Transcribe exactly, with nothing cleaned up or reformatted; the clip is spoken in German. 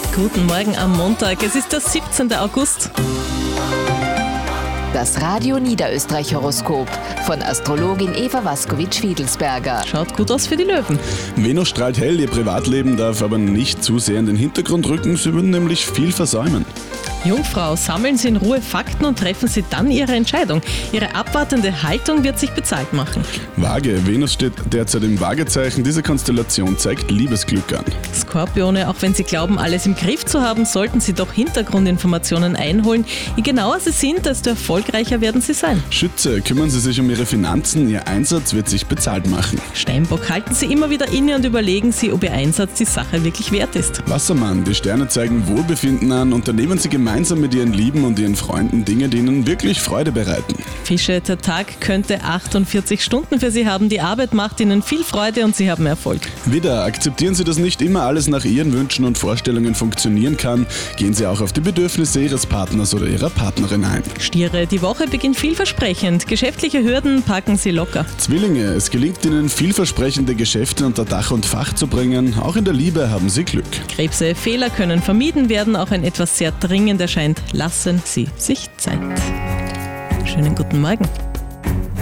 Guten Morgen am Montag. Es ist der siebzehnte August. Das Radio Niederösterreich Horoskop von Astrologin Eva Waskowitsch-Fiedelsberger. Schaut gut aus für die Löwen. Venus strahlt hell, ihr Privatleben darf aber nicht zu sehr in den Hintergrund rücken, sie würden nämlich viel versäumen. Jungfrau, sammeln Sie in Ruhe Fakten und treffen Sie dann Ihre Entscheidung. Ihre abwartende Haltung wird sich bezahlt machen. Waage, Venus steht derzeit im Waagezeichen, diese Konstellation zeigt Liebesglück an. Skorpione, auch wenn Sie glauben, alles im Griff zu haben, sollten Sie doch Hintergrundinformationen einholen. Je genauer Sie sind, desto erfolgreicher werden Sie sein. Schütze, kümmern Sie sich um Ihre Finanzen, Ihr Einsatz wird sich bezahlt machen. Steinbock, halten Sie immer wieder inne und überlegen Sie, ob Ihr Einsatz die Sache wirklich wert ist. Wassermann, die Sterne zeigen Wohlbefinden an, unternehmen Sie gemeinsam mit Ihren Lieben und Ihren Freunden Dinge, die Ihnen wirklich Freude bereiten. Fische, der Tag könnte achtundvierzig Stunden für Sie haben. Die Arbeit macht Ihnen viel Freude und Sie haben Erfolg. Widder, akzeptieren Sie, dass nicht immer alles nach Ihren Wünschen und Vorstellungen funktionieren kann. Gehen Sie auch auf die Bedürfnisse Ihres Partners oder Ihrer Partnerin ein. Stiere, die Woche beginnt vielversprechend. Geschäftliche Hürden packen Sie locker. Zwillinge, es gelingt Ihnen, vielversprechende Geschäfte unter Dach und Fach zu bringen. Auch in der Liebe haben Sie Glück. Krebse, Fehler können vermieden werden. Auch ein etwas sehr dringend erscheint. Lassen Sie sich Zeit. Schönen guten Morgen.